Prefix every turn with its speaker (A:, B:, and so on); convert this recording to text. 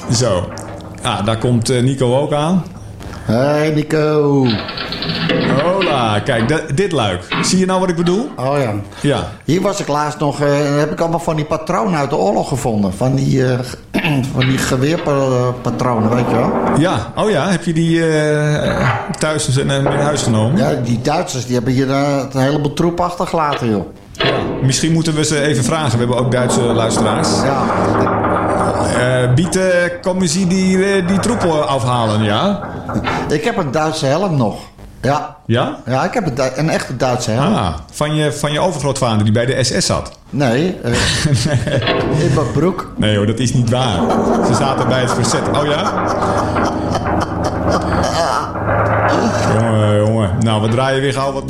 A: Zo. Ah, daar komt Nico ook aan.
B: Hey Nico.
A: Hola, kijk, dit luik. Zie je nou wat ik bedoel?
B: Oh ja.
A: Ja.
B: Hier was ik laatst nog, heb ik allemaal van die patronen uit de oorlog gevonden. Van die geweerpatronen, weet je wel.
A: Ja, oh ja, heb je die thuis in huis genomen?
B: Ja, die Duitsers die hebben hier een heleboel troep achtergelaten, joh.
A: Ja. Misschien moeten we ze even vragen. We hebben ook Duitse luisteraars.
B: Ja.
A: Komen ze die troepen afhalen, ja?
B: Ik heb een Duitse helm nog. Ja.
A: Ja?
B: Ja, ik heb een echte Duitse helm.
A: Ah, van je overgrootvader die bij de SS zat?
B: Nee, in mijn broek.
A: Nee hoor, dat is niet waar. Ze zaten bij het verzet. Oh ja? Jongen. Nou, we draaien weer gauw wat